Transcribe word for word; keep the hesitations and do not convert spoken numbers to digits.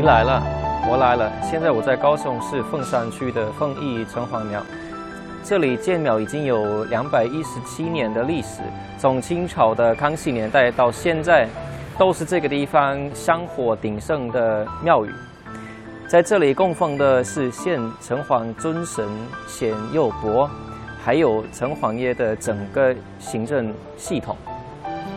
来了，我来了。现在我在高雄市凤山区的凤义城隍庙，这里建庙已经有两百一十七年的历史，从清朝的康熙年代到现在，都是这个地方香火鼎盛的庙宇。在这里供奉的是现城隍尊神显佑伯，还有城隍爷的整个行政系统。